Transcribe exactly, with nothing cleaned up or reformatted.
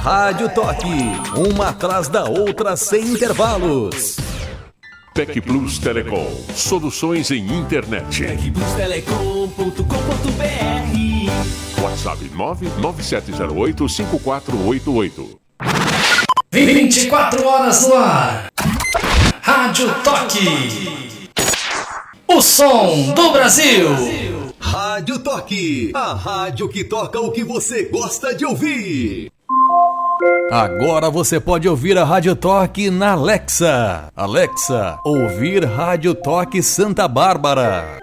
Rádio Toque, uma atrás da outra sem intervalos. Tec Plus Telecom, soluções em internet. tec plus telecom ponto com ponto br. WhatsApp nove nove sete zero oito cinco quatro oito oito. vinte e quatro horas no ar. Rádio Toque. O som do Brasil. Rádio Toque, a rádio que toca o que você gosta de ouvir. Agora você pode ouvir a Rádio Toque na Alexa. Alexa, ouvir Rádio Toque Santa Bárbara.